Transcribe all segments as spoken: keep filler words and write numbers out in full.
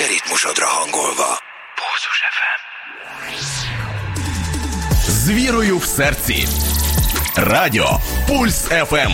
te ritmusodra hangolva. Pulzus ef em. Звірую в серці. Радіо Пульс еф ем.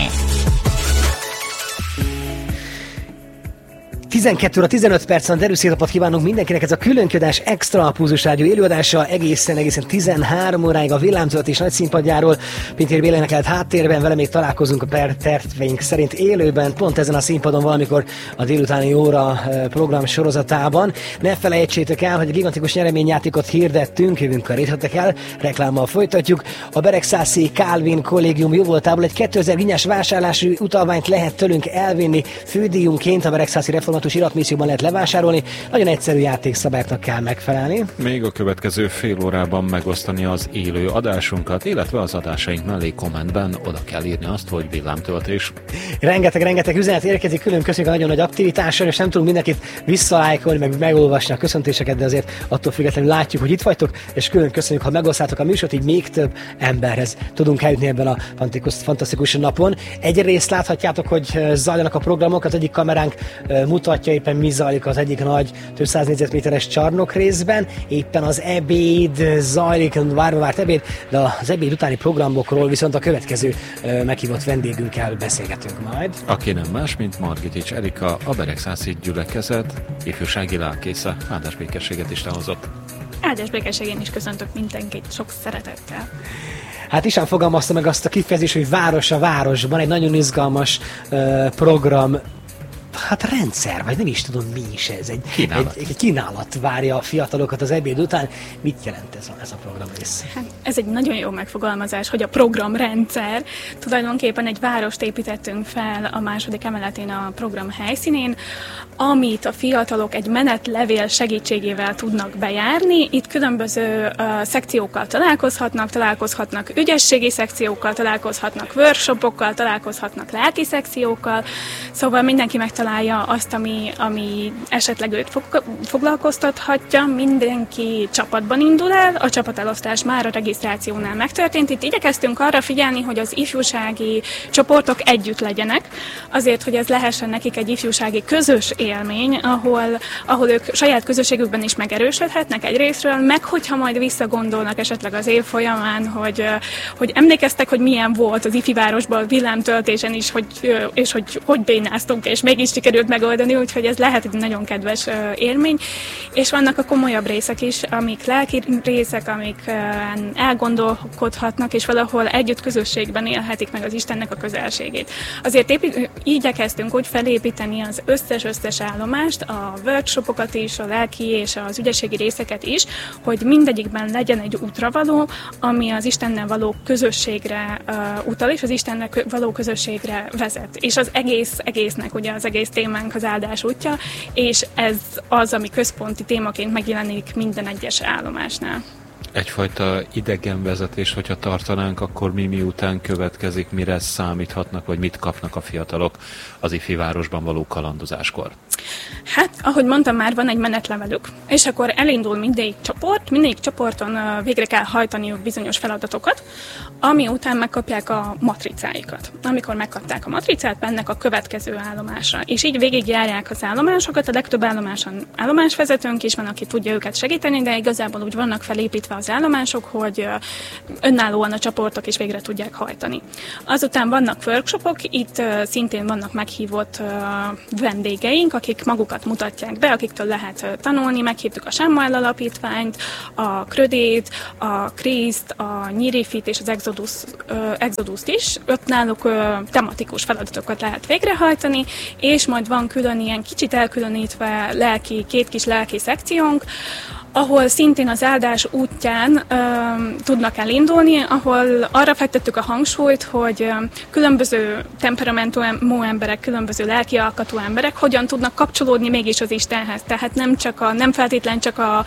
tizenkét óra tizenöt percen derű szép napot kívánunk mindenkinek, ez a különkiadás Extra Pulzus Rádió élőadása egészen, egészen tizenhárom óráig a villámtöltés nagy színpadjáról. Pintér Béla énekelt háttérben, vele még találkozunk a per terveink szerint élőben, pont ezen a színpadon valamikor a délutáni óra program sorozatában. Ne felejtsétek el, hogy a gigantikus nyereményjátékot hirdettünk, jövünk a részletek el, reklámmal folytatjuk. A Beregszászi Kálvin kollégium jóvoltából egy kétezer ginyás vásárlási utalványt lehet tőlünk elvinni fődíjunként, a Beregszászi Református iratmisszióban lehet levásárolni, nagyon egyszerű játékszabályoknak kell megfelelni. Még a következő fél órában megosztani az élő adásunkat, illetve az adásaink mellé kommentben oda kell írni azt, hogy villámtöltés. Rengeteg-rengeteg üzenet érkezik, külön köszönjük a nagyon nagy aktivitáson, és nem tudunk mindenkit visszalájkolni, meg megolvasni a köszöntéseket, de azért attól függetlenül látjuk, hogy itt vagytok, és külön köszönjük, ha megosztátok a műsort, így még több emberhez tudunk eljutni ebben a fantasztikus napon. Egyrészt láthatjátok, hogy zajlanak a programok, az egyik kameránk mutatja éppen mi zajlik az egyik nagy több száz négyzetméteres csarnok részben. Éppen az ebéd zajlik, várva várt ebéd, de az ebéd utáni programokról viszont a következő uh, meghívott vendégünkkel beszélgetünk majd. Aki nem más, mint Margitics Erika, a Beregszászi gyülekezet ifjúsági lelkésze. Áldás békességet Isten hozott. Áldás békesség, én is köszöntök mindenkit sok szeretettel. Hát István fogalmazta meg azt a kifejezést, hogy város a városban, egy nagyon izgalmas uh, program, hát rendszer, vagy nem is tudom mi is ez. Egy kínálat, egy, egy kínálat várja a fiatalokat az ebéd után. Mit jelent ez a, ez a program rész? Hát ez egy nagyon jó megfogalmazás, hogy a programrendszer. Tulajdonképpen egy várost építettünk fel a második emeletén a program helyszínén, amit a fiatalok egy menetlevél segítségével tudnak bejárni. Itt különböző uh, szekciókkal találkozhatnak, találkozhatnak ügyességi szekciókkal, találkozhatnak workshopokkal, találkozhatnak lelki szekciókkal, szóval mindenki megtalálja azt, ami, ami esetleg őt fog, foglalkoztathatja. Mindenki csapatban indul el, a csapatelosztás már a regisztrációnál megtörtént. Itt igyekeztünk arra figyelni, hogy az ifjúsági csoportok együtt legyenek, azért, hogy ez lehessen nekik egy ifjúsági közös élmény, ahol, ahol ők saját közösségükben is megerősödhetnek egyrésztről, meg hogyha majd visszagondolnak esetleg az év folyamán, hogy, hogy emlékeztek, hogy milyen volt az ifi városban a villámtöltésen is, hogy, és hogy hogy bénáztunk, és mégis sikerült megoldani, úgyhogy ez lehet egy nagyon kedves élmény. És vannak a komolyabb részek is, amik lelki részek, amik elgondolkodhatnak, és valahol együtt közösségben élhetik meg az Istennek a közelségét. Azért épi, igyekeztünk úgy felépíteni az összes-összes állomást, a workshopokat is, a lelki és az ügyességi részeket is, hogy mindegyikben legyen egy útravaló, ami az Istennel való közösségre uh, utal, és az Istennel való közösségre vezet. És az egész, egésznek, ugye az egész témánk az áldás útja, és ez az, ami központi témaként megjelenik minden egyes állomásnál. Egyfajta idegenvezetés, hogyha tartanánk, akkor mi miután következik, mire számíthatnak, vagy mit kapnak a fiatalok az ifi városban való kalandozáskor? Hát, ahogy mondtam már, van egy menetlevelük, és akkor elindul mindegyik csoport, mindegyik csoporton végre kell hajtaniuk bizonyos feladatokat, ami után megkapják a matricáikat. Amikor megkapták a matricát, mennek a következő állomásra, és így végigjárják az állomásokat. A legtöbb állomáson állomásvezetőnk is van, aki tudja őket segíteni, de igazából úgy vannak felépítve az állomások, hogy önállóan a csoportok is végre tudják hajtani. Azután vannak workshopok, itt szintén vannak meghívott vendégeink, akik magukat mutatják be, akiktől lehet tanulni. Meghívtuk a Sámuel Alapítványt, a Krödét, a Kriszt, a Nyírifit és az Exodus, Exodust is. Ott náluk tematikus feladatokat lehet végrehajtani, és majd van külön ilyen kicsit elkülönítve lelki, két kis lelki szekciónk, ahol szintén az áldás útján ö, tudnak elindulni, ahol arra fektettük a hangsúlyt, hogy ö, különböző temperamentú emberek, különböző lelki alkatú emberek hogyan tudnak kapcsolódni mégis az Istenhez. Tehát nem csak a, nem feltétlen csak a,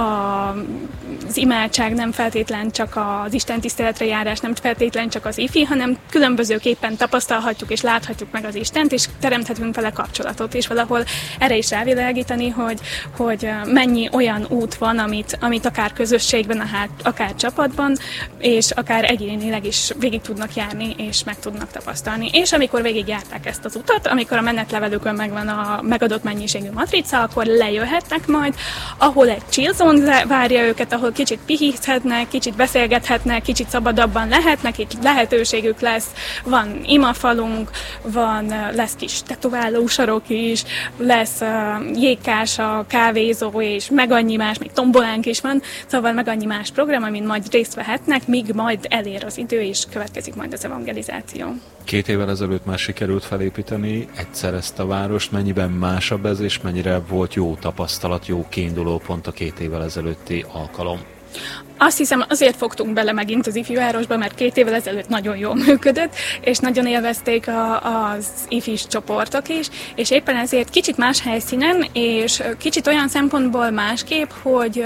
a, az imádság, nem feltétlen csak az Isten tiszteletre járás, nem feltétlen csak az ifi, hanem különbözőképpen tapasztalhatjuk és láthatjuk meg az Istent, és teremthetünk vele kapcsolatot, és valahol erre is rávilágítani, hogy, hogy mennyi olyan út út van, amit, amit akár közösségben, akár csapatban, és akár egyénileg is végig tudnak járni, és meg tudnak tapasztalni. És amikor végigjárták ezt az utat, amikor a menetlevelükön megvan a megadott mennyiségű matrica, akkor lejöhetnek majd, ahol egy chill zone várja őket, ahol kicsit pihíthetnek, kicsit beszélgethetnek, kicsit szabadabban lehetnek, itt lehetőségük lesz, van imafalunk, van, lesz kis tetoválósarok is, lesz uh, jégkása, kávézó, és meg annyi más, még tombolánk is van, szóval meg annyi más program, amin majd részt vehetnek, míg majd elér az idő, és következik majd az evangelizáció. Két évvel ezelőtt már sikerült felépíteni egyszer ezt a várost, mennyiben másabb ez, és mennyire volt jó tapasztalat, jó kiinduló pont a két évvel ezelőtti alkalom? Azt hiszem, azért fogtunk bele megint az ifjúvárosba, mert két évvel ezelőtt nagyon jól működött, és nagyon élvezték a, az ifis csoportok is, és éppen ezért kicsit más helyszínen, és kicsit olyan szempontból másképp, hogy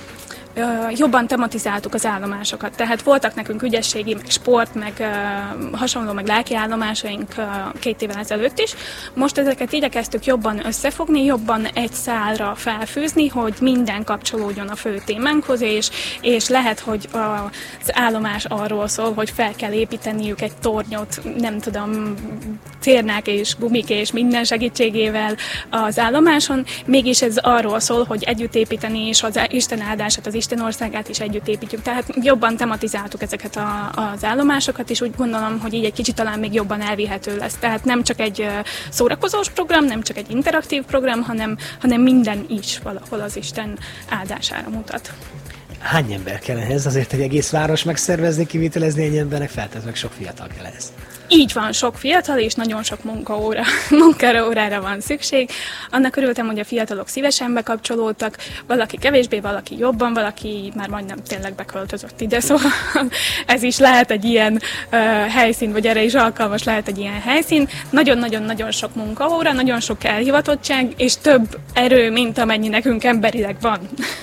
jobban tematizáltuk az állomásokat. Tehát voltak nekünk ügyességi, meg sport, meg uh, hasonló, meg lelki állomásaink uh, két évvel ezelőtt is. Most ezeket igyekeztük jobban összefogni, jobban egy szálra felfűzni, hogy minden kapcsolódjon a fő témánkhoz, és, és lehet, hogy az állomás arról szól, hogy fel kell építeniük egy tornyot, nem tudom, cérnák és gumik és minden segítségével az állomáson, mégis ez arról szól, hogy együtt építeni, és az Isten áldását, az Isten országát is együtt építjük. Tehát jobban tematizáltuk ezeket a, az állomásokat, és úgy gondolom, hogy így egy kicsit talán még jobban elvihető lesz. Tehát nem csak egy szórakozós program, nem csak egy interaktív program, hanem, hanem minden is valahol az Isten áldására mutat. Hány ember kell ehhez? Azért egy egész város megszervezni, kivitelezni egy embernek, feltétlenül sok fiatal kell ehhez. Így van, sok fiatal és nagyon sok munkaóra, munkaórára van szükség. Annak örültem, hogy a fiatalok szívesen bekapcsolódtak, valaki kevésbé, valaki jobban, valaki már majdnem tényleg beköltözött ide, szóval ez is lehet egy ilyen uh, helyszín, vagy erre is alkalmas lehet egy ilyen helyszín. Nagyon-nagyon-nagyon sok munkaóra, nagyon sok elhivatottság, és több erő, mint amennyi nekünk emberileg van.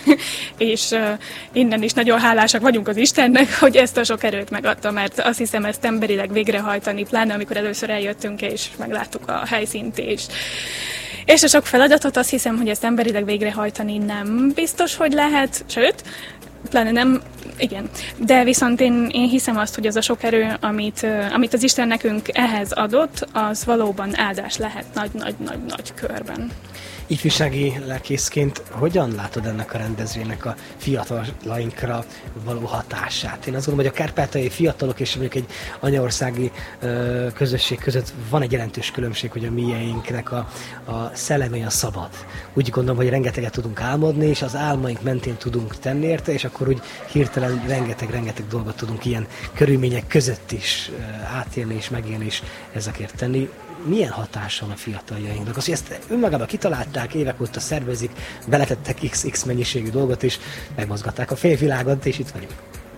és uh, innen is nagyon hálásak vagyunk az Istennek, hogy ezt a sok erőt megadta, mert azt hiszem, ezt emberileg végrehajtani, pláne amikor először eljöttünk, és megláttuk a helyszínt, és, és a sok feladatot, azt hiszem, hogy ezt emberileg végrehajtani nem biztos, hogy lehet, sőt, pláne nem, igen. De viszont én, én hiszem azt, hogy az a sok erő, amit, amit az Isten nekünk ehhez adott, az valóban áldás lehet nagy-nagy-nagy-nagy körben. Ifjúsági lelkészként hogyan látod ennek a rendezvénynek a fiatalainkra való hatását? Én azt gondolom, hogy a kárpátaljai fiatalok és mondjuk egy anyaországi ö, közösség között van egy jelentős különbség, hogy a mieinknek a, a szelleme a szabad. Úgy gondolom, hogy rengeteget tudunk álmodni, és az álmaink mentén tudunk tenni érte, és akkor úgy hirtelen rengeteg-rengeteg dolgot tudunk ilyen körülmények között is ö, átélni és megélni és ezekért tenni. Milyen hatása van a fiataljainknak? Az, hogy ezt önmagában kitalálták, évek óta szervezik, beletettek iksz iksz mennyiségű dolgot, és megmozgatták a félvilágot, és itt vagyunk.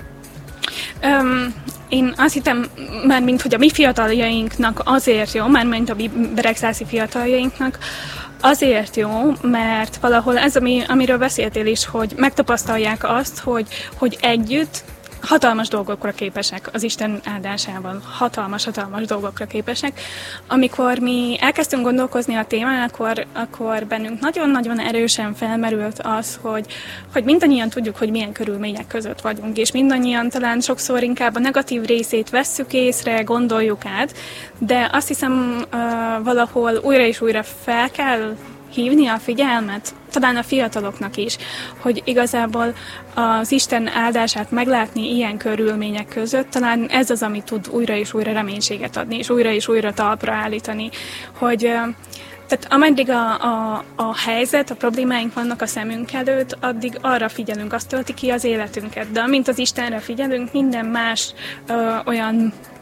Um, én azt hittem, mármint, hogy a mi fiataljainknak azért jó, mármint a mi beregszászi fiataljainknak, azért jó, mert valahol ez, ami, amiről beszéltél is, hogy megtapasztalják azt, hogy, hogy együtt hatalmas dolgokra képesek az Isten áldásában. Hatalmas-hatalmas dolgokra képesek. Amikor mi elkezdtünk gondolkozni a témán, akkor, akkor bennünk nagyon-nagyon erősen felmerült az, hogy, hogy mindannyian tudjuk, hogy milyen körülmények között vagyunk, és mindannyian talán sokszor inkább a negatív részét vesszük észre, gondoljuk át, de azt hiszem uh, valahol újra és újra fel kell hívni a figyelmet, talán a fiataloknak is, hogy igazából az Isten áldását meglátni ilyen körülmények között, talán ez az, ami tud újra és újra reménységet adni, és újra és újra talpra állítani, hogy tehát ameddig a, a, a helyzet, a problémáink vannak a szemünk előtt, addig arra figyelünk, azt tölti ki az életünket, de amint az Istenre figyelünk, minden más ö, olyan